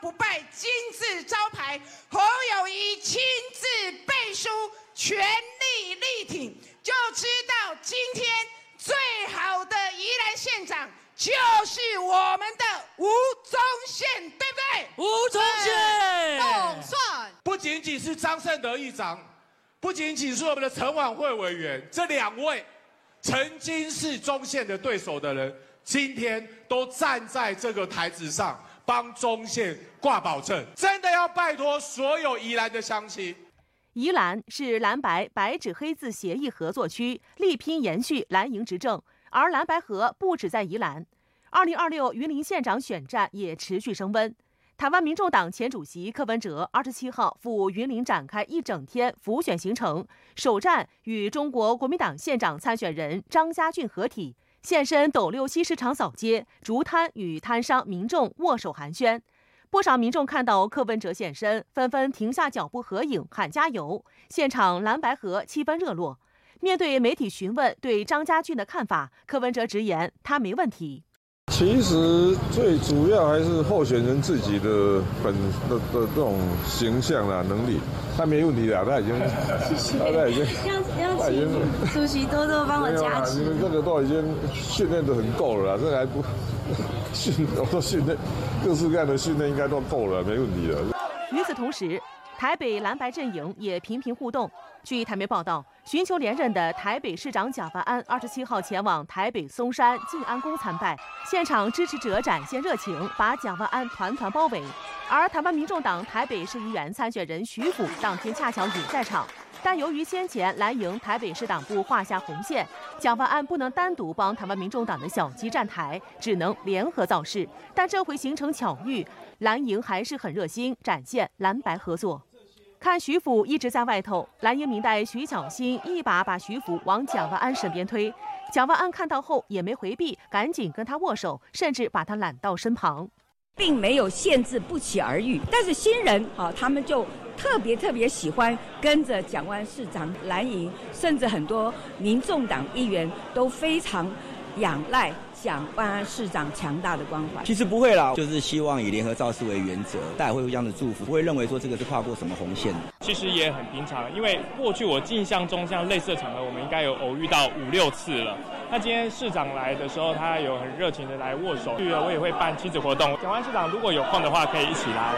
不败金字招牌，侯友宜亲自背书，全力力挺，就知道今天最好的宜兰县长就是我们的吴宗宪，对不对？ 吴宗宪， 总算不仅仅是张胜德议长，不仅仅是我们的陈婉慧委员，这2位曾经是宗宪的对手的人，今天都站在这个台子上。帮宗宪挂保证，真的要拜托所有宜兰的乡亲。 宜兰是蓝白白纸黑字协议合作区，力拼延续蓝营执政。而蓝白合不止在宜兰，2026云林县长选战也持续升温。台湾民众党前主席柯文哲27号赴云林展开1整天辅选行程，首战与中国国民党县长参选人张家俊合体。现身斗六西市场扫街，竹摊与摊商民众握手寒暄。不少民众看到柯文哲现身，纷纷停下脚步合影，喊加油。现场蓝白合气氛热络。面对媒体询问对张家俊的看法，柯文哲直言他没问题。 其实最主要还是候选人自己的这种形象啦、能力，他没问题的，他已经要请主席多多帮我加持。 你们这个都已经训练得很够了啦，这还不训练各式各样的训练应该都够了，没问题的。 与此同时，台北蓝白阵营也频频互动。据台媒报道，寻求连任的台北市长蒋万安27号前往台北松山静安宫参拜，现场支持者展现热情，把蒋万安团团包围。而台湾民众党台北市议员参选人徐府当天恰巧也在场，但由于先前蓝营台北市党部画下红线，蒋万安不能单独帮台湾民众党的小鸡站台，只能联合造势。但这回形成巧遇，蓝营还是很热心，展现蓝白合作。看徐府一直在外头，蓝营民代徐巧芯一把徐府往蒋万安身边推，蒋万安看到后也没回避，赶紧跟他握手，甚至把他揽到身旁。 并没有限制不期而遇，但是新人他们就特别喜欢跟着蒋万安市长蓝营，甚至很多民众党议员都非常仰赖蒋万安市长强大的关怀。 其实不会啦，就是希望以联合造势为原则，大家会互相的祝福，不会认为说这个是跨过什么红线。 其实也很平常，因为过去我印象中像类似的场合，我们应该有偶遇到5、6次了。那今天市长来的时候，他有很热情的来握手，我也会办亲子活动。蒋万安市长如果有空的话，可以一起来。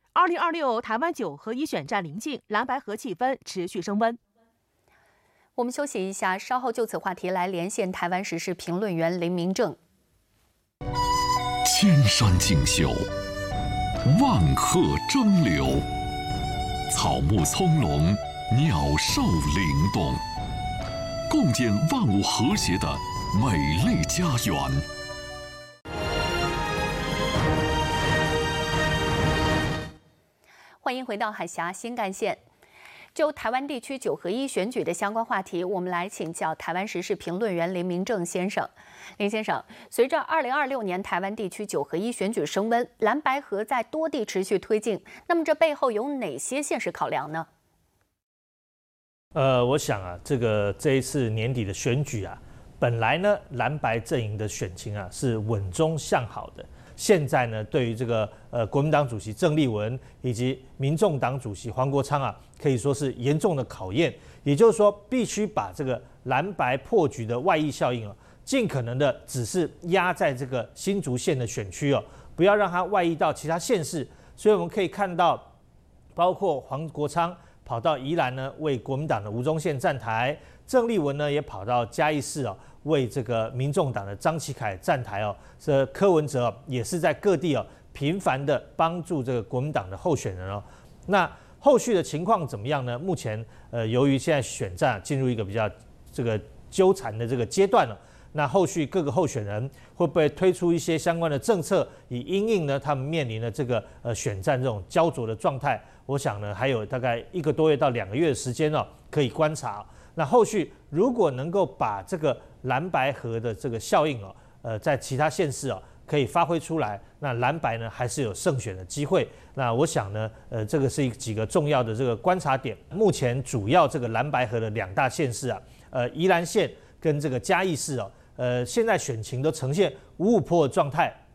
2026台湾9合1选战临近，蓝白合气氛持续升温。 我们休息一下，稍后就此话题来连线台湾时事评论员林明正。 千山竞秀，万壑争流，草木葱茏，鸟兽灵动，共建万物和谐的美丽家园。 欢迎回到海峡新干线。就台湾地区9合1选举的相关话题，我们来请教台湾时事评论员林明正先生。林先生，随着2026年台湾地区9合1选举升温，蓝白合在多地持续推进，那么这背后有哪些现实考量呢？ 我想啊，这一次年底的选举啊，本来呢蓝白阵营的选情啊是稳中向好的。现在呢，对于这个国民党主席郑丽文以及民众党主席黄国昌啊，可以说是严重的考验。也就是说，必须把这个蓝白破局的外溢效应啊，尽可能的只是压在这个新竹县的选区哦，不要让它外溢到其他县市。所以我们可以看到，包括黄国昌跑到宜兰呢，为国民党的吴宗宪站台；郑丽文呢也跑到嘉义市哦，为这个民众党的张启凯站台哦。这柯文哲也是在各地哦频繁的帮助这个国民党的候选人哦。那后续的情况怎么样呢？目前由于现在选战进入一个比较这个纠缠的这个阶段了，那后续各个候选人会不会推出一些相关的政策，以因应呢他们面临的这个选战这种焦灼的状态？我想呢还有大概1个多月到2个月的时间哦，可以观察。那后续如果能够把这个蓝白合的这个效应哦，在其他县市哦可以发挥出来，那蓝白呢还是有胜选的机会。那我想呢，这个是几个重要的这个观察点。目前主要这个蓝白合的2大县市啊，宜兰县跟这个嘉义市哦，现在选情都呈现五五波的状态。